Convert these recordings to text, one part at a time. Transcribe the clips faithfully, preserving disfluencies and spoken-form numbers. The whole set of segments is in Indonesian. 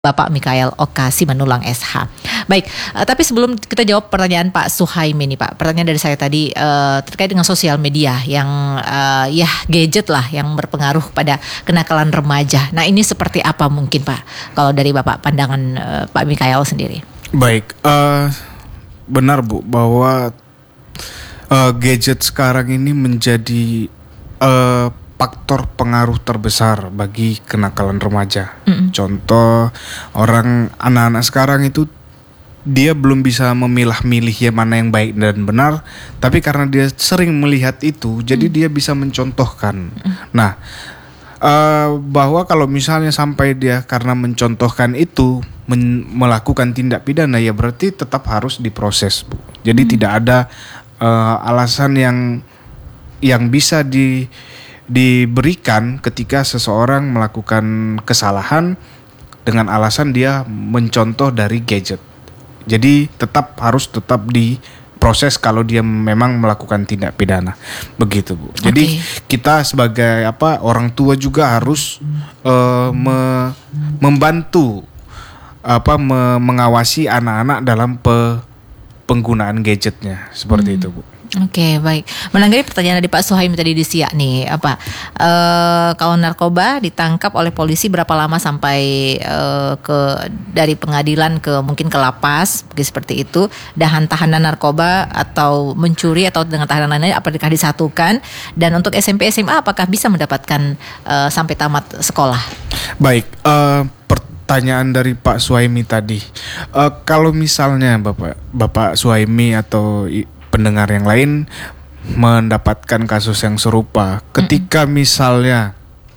Bapak Mikael Oka Simanullang S H. Baik, uh, tapi sebelum kita jawab pertanyaan Pak Suhaimi nih Pak, pertanyaan dari saya tadi uh, terkait dengan sosial media yang uh, ya gadget lah yang berpengaruh pada kenakalan remaja. Nah ini seperti apa mungkin Pak, kalau dari Bapak pandangan uh, Pak Mikael sendiri? Baik, uh, benar Bu bahwa uh, gadget sekarang ini menjadi uh, faktor pengaruh terbesar bagi kenakalan remaja. Mm-mm. Contoh, orang anak-anak sekarang itu dia belum bisa memilah-milih ya mana yang baik dan benar, tapi karena dia sering melihat itu, jadi mm. dia bisa mencontohkan. Mm. Nah, uh, bahwa kalau misalnya sampai dia karena mencontohkan itu men- melakukan tindak pidana, ya berarti tetap harus diproses, Bu. Jadi mm. tidak ada uh, alasan yang yang bisa di diberikan ketika seseorang melakukan kesalahan dengan alasan dia mencontoh dari gadget. Jadi tetap harus tetap diproses kalau dia memang melakukan tindak pidana. Begitu, Bu. Jadi okay. kita sebagai apa orang tua juga harus uh, me- membantu apa me- mengawasi anak-anak dalam pe- penggunaan gadgetnya seperti hmm. itu, Bu. Oke, okay, baik. Menanggapi pertanyaan dari Pak Suhaimi tadi di Siak nih, apa e, kalau narkoba ditangkap oleh polisi berapa lama sampai e, ke dari pengadilan ke mungkin ke lapas, seperti itu, dan tahanan narkoba atau mencuri atau dengan tahanan lainnya apakah disatukan, dan untuk S M P S M A apakah bisa mendapatkan e, sampai tamat sekolah? Baik, uh, pertanyaan dari Pak Suhaimi tadi, uh, kalau misalnya Bapak Bapak Suhaimi atau pendengar yang lain mendapatkan kasus yang serupa, ketika misalnya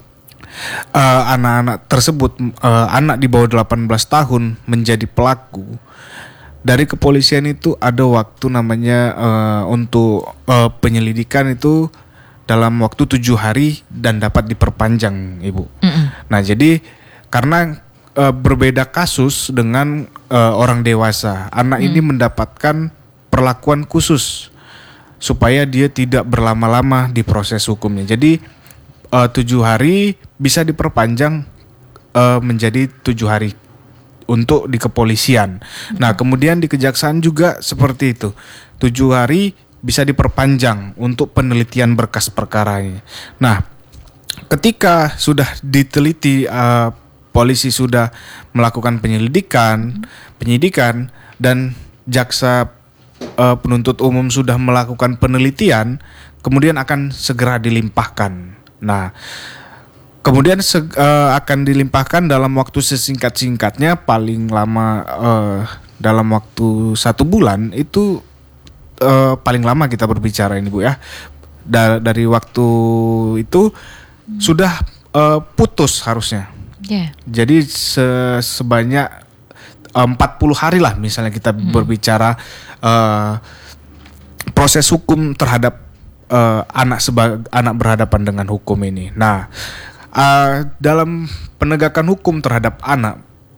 uh, anak-anak tersebut, uh, anak di bawah delapan belas tahun menjadi pelaku, dari kepolisian itu ada waktu namanya uh, untuk uh, penyelidikan itu dalam waktu tujuh hari dan dapat diperpanjang, Ibu. Mm-mm. Nah jadi karena uh, berbeda kasus dengan uh, orang dewasa, anak mm. ini mendapatkan perlakuan khusus supaya dia tidak berlama-lama di proses hukumnya. Jadi uh, tujuh hari bisa diperpanjang uh, menjadi tujuh hari untuk di kepolisian. Hmm. Nah kemudian di kejaksaan juga seperti itu. Tujuh hari bisa diperpanjang untuk penelitian berkas perkaranya. Nah ketika sudah diteliti, uh, polisi sudah melakukan penyelidikan, hmm. penyidikan dan jaksa Uh, penuntut umum sudah melakukan penelitian, kemudian akan segera dilimpahkan. Nah, kemudian seg- uh, akan dilimpahkan dalam waktu sesingkat-singkatnya, paling lama uh, dalam waktu satu bulan itu uh, paling lama kita berbicara ini Bu ya. Da- dari waktu itu hmm. sudah uh, putus harusnya. Yeah. Jadi se- sebanyak empat puluh hari lah misalnya kita hmm. berbicara uh, proses hukum terhadap uh, anak seba- anak berhadapan dengan hukum ini. Nah, uh, dalam penegakan hukum terhadap anak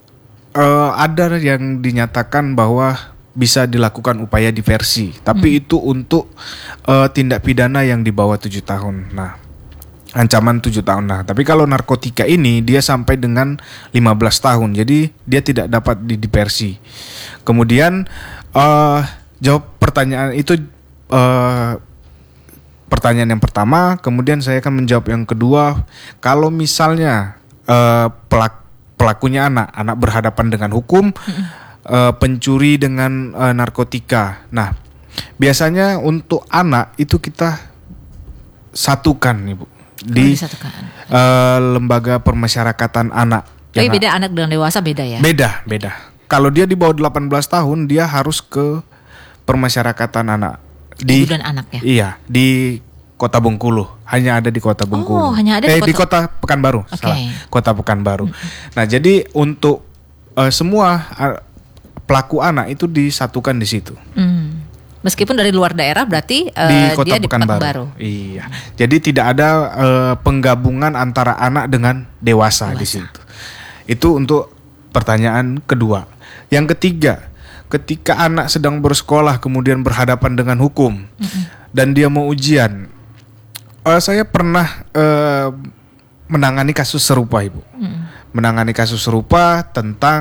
uh, ada yang dinyatakan bahwa bisa dilakukan upaya diversi, tapi hmm. itu untuk uh, tindak pidana yang di bawah tujuh tahun. Nah, ancaman tujuh tahun. Nah, tapi kalau narkotika ini dia sampai dengan lima belas tahun. Jadi dia tidak dapat didiversi. Kemudian uh, jawab pertanyaan itu uh, pertanyaan yang pertama, kemudian saya akan menjawab yang kedua. Kalau misalnya uh, pelak, pelakunya anak, anak berhadapan dengan hukum, uh, pencuri dengan uh, narkotika. Nah, biasanya untuk anak itu kita satukan, Ibu. Di uh, lembaga permasyarakatan anak. Tapi beda anak dengan dewasa beda ya? Beda, beda. Kalau dia di bawah delapan belas tahun dia harus ke permasyarakatan anak. Di Ibu dan anak ya? Iya, di Kota Bengkulu. Hanya ada di Kota Bengkulu. Oh, hanya ada eh, di, di Kota Pekanbaru. Okay. Salah. Kota Pekanbaru. Mm-hmm. Nah, jadi untuk uh, semua uh, pelaku anak itu disatukan di situ. Mm. Meskipun dari luar daerah berarti uh, di Kota dia Pekanbaru. di Pekanbaru. Iya. Jadi tidak ada uh, penggabungan antara anak dengan dewasa, dewasa di situ. Itu untuk pertanyaan kedua. Yang ketiga, ketika anak sedang bersekolah kemudian berhadapan dengan hukum mm-hmm. dan dia mau ujian, uh, saya pernah uh, menangani kasus serupa, Ibu. Mm-hmm. Menangani kasus serupa tentang